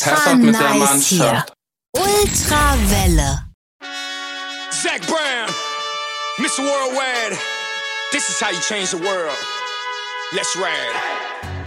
Ultra mit der nice hier. Mannschaft. Ultrawelle. Zach Brown, Mr. Worldwide. This is how you change the world. Let's ride.